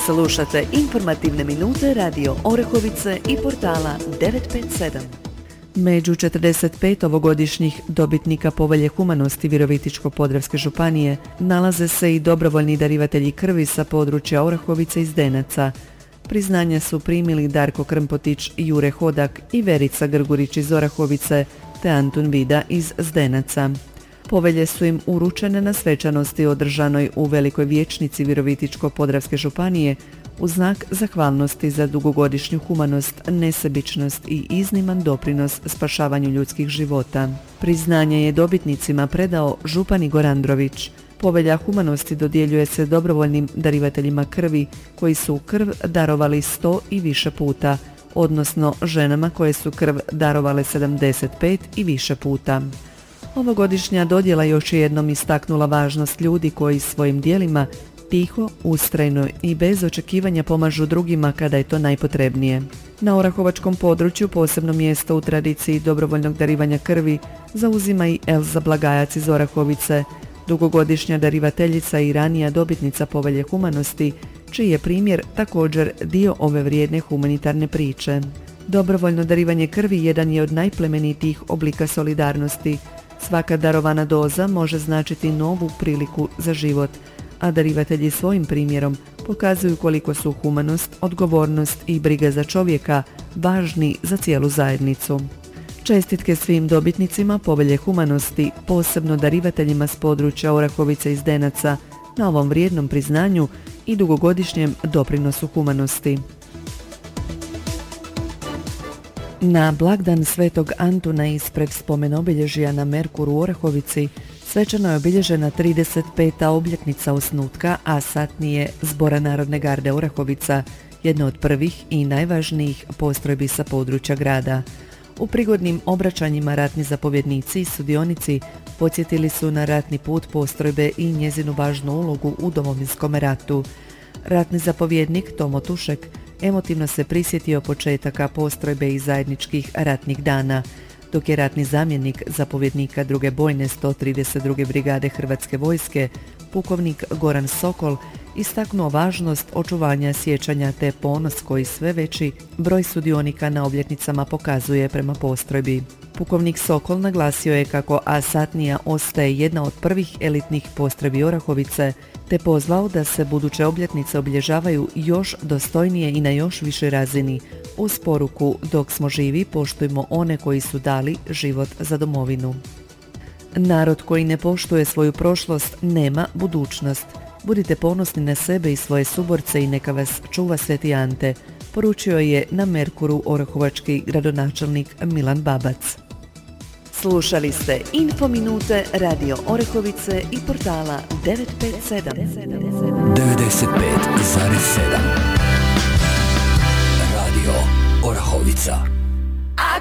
Slušate informativne minute Radio Orehovice i portala 957. Među 45 ovogodišnjih dobitnika Povelje humanosti Virovitičko-podravske županije nalaze se i dobrovoljni darivatelji krvi sa područja Orahovice i Zdenaca. Priznanja su primili Darko Krmpotić, Jure Hodak i Verica Grgurić iz Orahovice te Antun Vida iz Zdenaca. Povelje su im uručene na svečanosti održanoj u Velikoj vijećnici Virovitičko-podravske županije u znak zahvalnosti za dugogodišnju humanost, nesebičnost i izniman doprinos spašavanju ljudskih života. Priznanje je dobitnicima predao župan Igor Andrović. Povelja humanosti dodjeljuje se dobrovoljnim darivateljima krvi koji su krv darovali 100 i više puta, odnosno ženama koje su krv darovale 75 i više puta. Ovogodišnja dodjela još jednom istaknula važnost ljudi koji svojim djelima tiho, ustrajno i bez očekivanja pomažu drugima kada je to najpotrebnije. Na orahovačkom području posebno mjesto u tradiciji dobrovoljnog darivanja krvi zauzima i Elza Blagajac iz Orahovice, dugogodišnja darivateljica i ranija dobitnica Povelje humanosti, čiji je primjer također dio ove vrijedne humanitarne priče. Dobrovoljno darivanje krvi jedan je od najplemenitijih oblika solidarnosti. Svaka darovana doza može značiti novu priliku za život, a darivatelji svojim primjerom pokazuju koliko su humanost, odgovornost i briga za čovjeka važni za cijelu zajednicu. Čestitke svim dobitnicima Povelje humanosti, posebno darivateljima s područja Orahovice i Zdenaca, na ovom vrijednom priznanju i dugogodišnjem doprinosu humanosti. Na blagdan Svetog Antuna ispred spomen obilježja na Merkuru u Orahovici svečano je obilježena 35. obljetnica osnutka, a satnije Zbora Narodne garde Orahovica, jedna od prvih i najvažnijih postrojbi sa područja grada. U prigodnim obraćanjima ratni zapovjednici i sudionici podsjetili su na ratni put postrojbe i njezinu važnu ulogu u Domovinskom ratu. Ratni zapovjednik Tomo Tušek emotivno se prisjetio početaka postrojbe i zajedničkih ratnih dana, dok je ratni zamjenik zapovjednika druge bojne 132. brigade Hrvatske vojske, pukovnik Goran Sokol, istaknuo važnost očuvanja sjećanja te ponos koji sve veći broj sudionika na obljetnicama pokazuje prema postrojbi. Pukovnik Sokol naglasio je kako satnija ostaje jedna od prvih elitnih postrojbi Orahovice, te pozvao da se buduće obljetnice obilježavaju još dostojnije i na još višoj razini, uz poruku dok smo živi poštujmo one koji su dali život za domovinu. Narod koji ne poštuje svoju prošlost nema budućnost. Budite ponosni na sebe i svoje suborce i neka vas čuva Sveti Ante, poručio je na Merkuru orahovački gradonačelnik Milan Babac. Slušali ste Infominute Radio Orehovice i portala 957. 95,7 Radio Orahovica.